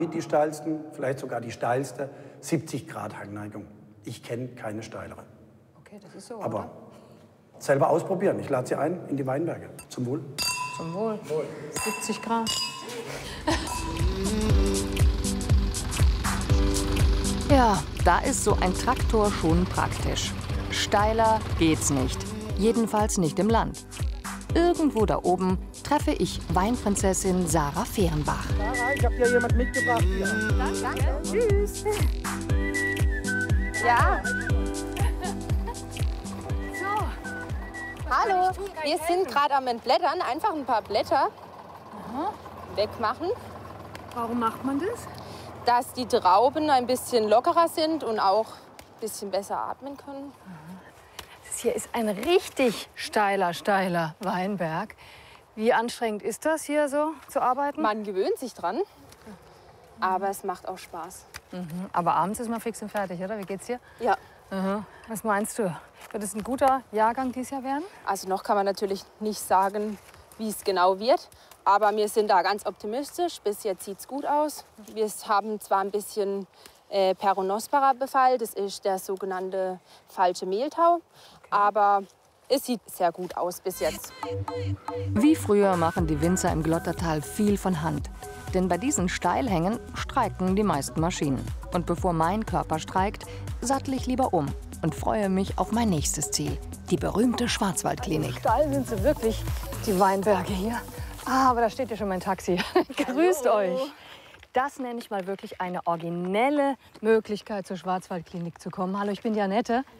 Die steilsten, vielleicht sogar die steilste, 70 Grad Hangneigung. Ich kenne keine steilere. Okay, das ist so, Aber oder? selber ausprobieren. Ich lade Sie ein in die Weinberge. Zum Wohl. Zum Wohl. 70 Grad. Ja, da ist so ein Traktor schon praktisch. Steiler geht's nicht. Jedenfalls nicht im Land. Irgendwo da oben treffe ich Weinprinzessin Sarah Fehrenbach. Sarah, ich habe dir jemand mitgebracht. Hier. Danke. Tschüss. Ja. So. Hallo. Wir sind gerade am Entblättern. Einfach ein paar Blätter wegmachen, Warum macht man das? dass die Trauben ein bisschen lockerer sind und auch ein bisschen besser atmen können. Das hier ist ein richtig steiler Weinberg. Wie anstrengend ist das, hier so zu arbeiten? Man gewöhnt sich dran, aber es macht auch Spaß. Aber abends ist man fix und fertig, oder? Wie geht's dir? Ja. Was meinst du? Wird es ein guter Jahrgang dieses Jahr werden? Also noch kann man natürlich nicht sagen, wie es genau wird. Aber wir sind da ganz optimistisch. Bis jetzt sieht es gut aus. Wir haben zwar ein bisschen Peronospora-Befall. Das ist der sogenannte falsche Mehltau. Aber es sieht sehr gut aus bis jetzt. Wie früher machen die Winzer im Glottertal viel von Hand. Denn bei diesen Steilhängen streiken die meisten Maschinen. Und bevor mein Körper streikt, sattle ich lieber um und freue mich auf mein nächstes Ziel, die berühmte Schwarzwaldklinik. Steil sind sie wirklich, die Weinberge hier. Ah, aber da steht ja schon mein Taxi. Grüßt euch. Das nenne ich mal wirklich eine originelle Möglichkeit, zur Schwarzwaldklinik zu kommen. Hallo, ich bin Janette.